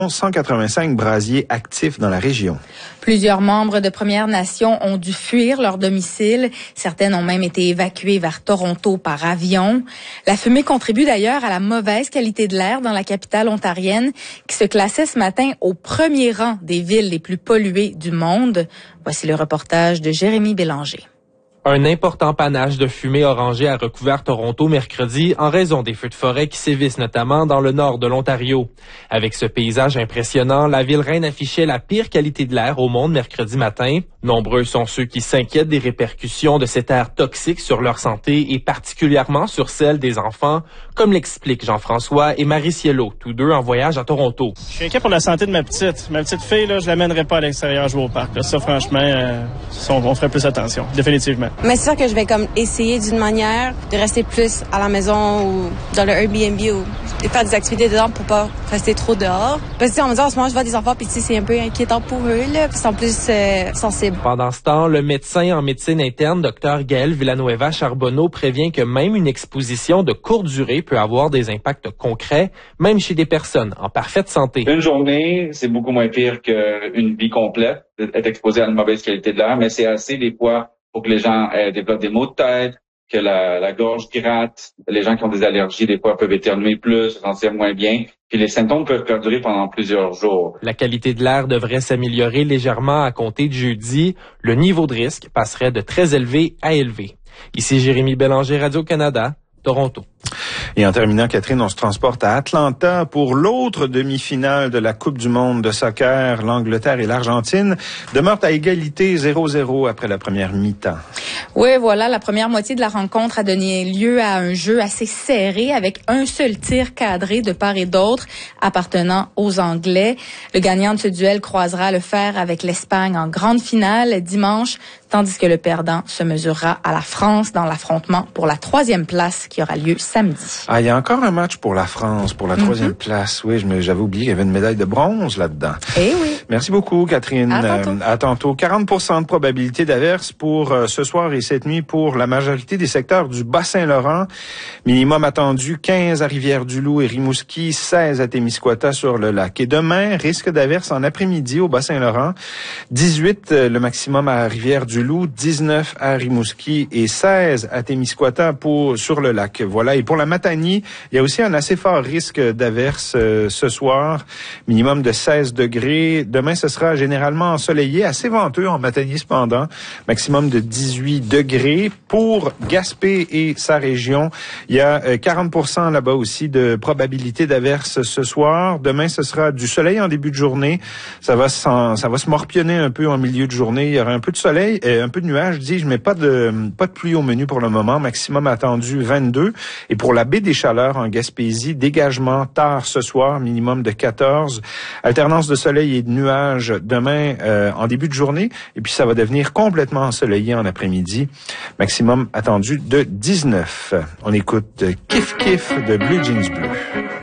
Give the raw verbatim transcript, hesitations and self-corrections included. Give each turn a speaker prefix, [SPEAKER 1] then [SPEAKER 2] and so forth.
[SPEAKER 1] cent quatre-vingt-cinq brasiers actifs dans la région.
[SPEAKER 2] Plusieurs membres de Premières Nations ont dû fuir leur domicile. Certaines ont même été évacuées vers Toronto par avion. La fumée contribue d'ailleurs à la mauvaise qualité de l'air dans la capitale ontarienne, qui se classait ce matin au premier rang des villes les plus polluées du monde. Voici le reportage de Jérémy Bélanger.
[SPEAKER 3] Un important panache de fumée orangée a recouvert Toronto mercredi en raison des feux de forêt qui sévissent notamment dans le nord de l'Ontario. Avec ce paysage impressionnant, la ville reine affichait la pire qualité de l'air au monde mercredi matin. Nombreux sont ceux qui s'inquiètent des répercussions de cet air toxique sur leur santé et particulièrement sur celle des enfants, comme l'expliquent Jean-François et Marie Cielo, tous deux en voyage à Toronto.
[SPEAKER 4] Je suis inquiet pour la santé de ma petite. Ma petite fille, là, je l'amènerai pas à l'extérieur jouer au parc. Là. Ça, franchement, euh, on, on ferait plus attention, définitivement.
[SPEAKER 5] Mais c'est sûr que je vais comme essayer d'une manière de rester plus à la maison ou dans le Airbnb ou de faire des activités dehors pour pas rester trop dehors. Parce que en me disant, en ce moment, je vois des enfants puis c'est un peu inquiétant pour eux, là, puis ils sont plus euh, sensibles.
[SPEAKER 3] Pendant ce temps, le médecin en médecine interne, Dr Gaël Villanueva Charbonneau, prévient que même une exposition de courte durée peut avoir des impacts concrets, même chez des personnes en parfaite santé.
[SPEAKER 6] Une journée, c'est beaucoup moins pire qu'une vie complète, être exposé à une mauvaise qualité de l'air, mais c'est assez des fois pour que les gens euh, développent des maux de tête, que la, la gorge gratte. Les gens qui ont des allergies, des fois, peuvent éternuer plus, se sentir moins bien. Puis les symptômes peuvent perdurer pendant plusieurs jours.
[SPEAKER 3] La qualité de l'air devrait s'améliorer légèrement à compter de jeudi. Le niveau de risque passerait de très élevé à élevé. Ici Jérémy Bélanger, Radio-Canada, Toronto.
[SPEAKER 1] Et en terminant, Catherine, on se transporte à Atlanta pour l'autre demi-finale de la Coupe du monde de soccer. L'Angleterre et l'Argentine demeurent à égalité zéro zéro après la première mi-temps.
[SPEAKER 2] Oui, voilà, la première moitié de la rencontre a donné lieu à un jeu assez serré avec un seul tir cadré de part et d'autre appartenant aux Anglais. Le gagnant de ce duel croisera le fer avec l'Espagne en grande finale dimanche, tandis que le perdant se mesurera à la France dans l'affrontement pour la troisième place qui aura lieu samedi.
[SPEAKER 1] Ah, il y a encore un match pour la France, pour la troisième mm-hmm. place. Oui, j'avais oublié qu'il y avait une médaille de bronze là-dedans.
[SPEAKER 2] Eh oui.
[SPEAKER 1] Merci beaucoup, Catherine.
[SPEAKER 2] À tantôt.
[SPEAKER 1] Euh, à tantôt. quarante pour cent de probabilité d'averse pour euh, ce soir et cette nuit pour la majorité des secteurs du Bas-Saint-Laurent. Minimum attendu quinze à Rivière-du-Loup et Rimouski, seize à Témiscouata sur le lac. Et demain, risque d'averse en après-midi au Bas-Saint-Laurent. dix-huit euh, le maximum à Rivière-du-Loup, dix-neuf à Rimouski et seize à Témiscouata pour sur le lac. Voilà. Et pour la Matanie, il y a aussi un assez fort risque d'averse euh, ce soir. Minimum de seize degrés. Demain, ce sera généralement ensoleillé, assez venteux en Matanie cependant. Maximum de dix-huit degrés. Pour Gaspé et sa région, il y a euh, quarante pour cent là-bas aussi de probabilité d'averse ce soir. Demain, ce sera du soleil en début de journée. Ça va ça va se morpionner un peu en milieu de journée. Il y aura un peu de soleil, euh, un peu de nuages, dis-je, mais pas de pas de pluie au menu pour le moment. Maximum attendu vingt-deux. Et pour la baie des Chaleurs en Gaspésie, dégagement tard ce soir, minimum de quatorze. Alternance de soleil et de nuages demain euh, en début de journée. Et puis ça va devenir complètement ensoleillé en après-midi. Maximum attendu de dix-neuf. On écoute Kif Kif de Blue Jeans Bleu.